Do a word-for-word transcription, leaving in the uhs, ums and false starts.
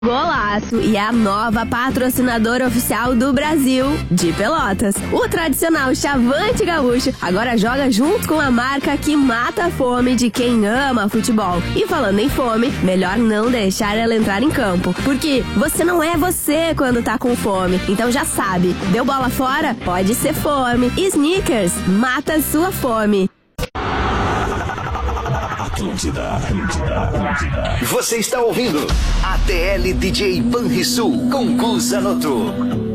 Golaço e é a nova patrocinadora oficial do Brasil, de Pelotas. O tradicional Chavante Gaúcho agora joga junto com a marca que mata a fome de quem ama futebol. E falando em fome, melhor não deixar ela entrar em campo, porque você não é você quando tá com fome. Então já sabe, deu bola fora? Pode ser fome. Snickers, mata a sua fome. Atlântida, Atlântida, Atlântida. Você está ouvindo A T L D J Banrisul com Gu Zanotto.